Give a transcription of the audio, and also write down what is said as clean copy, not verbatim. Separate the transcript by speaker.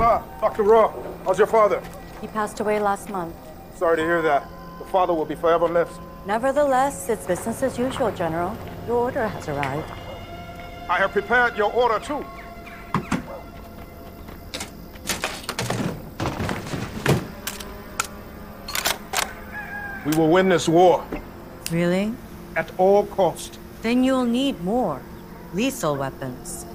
Speaker 1: Ah, Dr. Raw, how's your father?
Speaker 2: He passed away last month.
Speaker 1: Sorry to hear that. The father will be forever missed.
Speaker 2: Nevertheless, it's business as usual, General. Your order has arrived.
Speaker 1: I have prepared your order, too. We will win this war.
Speaker 2: Really?
Speaker 1: At all cost.
Speaker 2: Then you'll need more lethal weapons.